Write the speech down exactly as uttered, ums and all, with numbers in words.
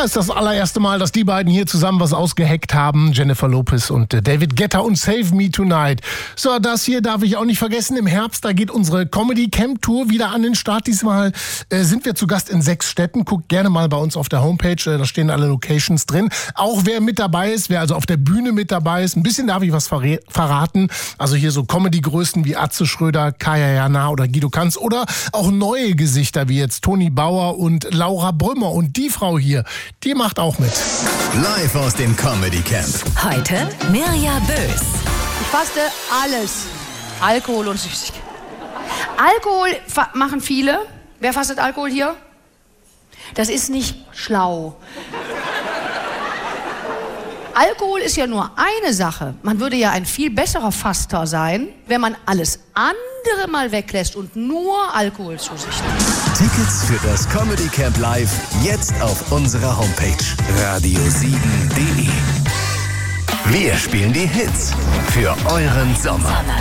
Ja, ist das allererste Mal, dass die beiden hier zusammen was ausgeheckt haben. Jennifer Lopez und äh, David Guetta und Save Me Tonight. So, das hier darf ich auch nicht vergessen. Im Herbst, da geht unsere Comedy Camp Tour wieder an den Start. Diesmal äh, sind wir zu Gast in sechs Städten. Guckt gerne mal bei uns auf der Homepage. Äh, da stehen alle Locations drin. Auch wer mit dabei ist, wer also auf der Bühne mit dabei ist. Ein bisschen darf ich was verre- verraten. Also hier so Comedy-Größen wie Atze Schröder, Kaya Jana oder Guido Kanz. Oder auch neue Gesichter wie jetzt Toni Bauer und Laura Brümmer. Und die Frau hier, die macht auch mit. Live aus dem Comedy Camp. Heute Mirja Bös. Ich faste alles. Alkohol und Süßigkeiten. Alkohol fa- machen viele. Wer fastet Alkohol hier? Das ist nicht schlau. Alkohol ist ja nur eine Sache. Man würde ja ein viel besserer Faster sein, wenn man alles andere mal weglässt und nur Alkohol zu sich nimmt. Tickets für das Comedy Camp Live jetzt auf unserer Homepage radio sieben punkt de. Wir spielen die Hits für euren Sommer.